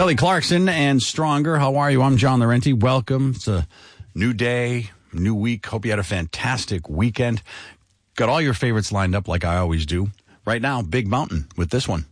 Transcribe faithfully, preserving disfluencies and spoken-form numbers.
Kelly Clarkson and Stronger. How are you? I'm John Laurenti. Welcome. It's a new day, new week. Hope you had a fantastic weekend. Got all your favorites lined up like I always do. Right now, Big Mountain with this one.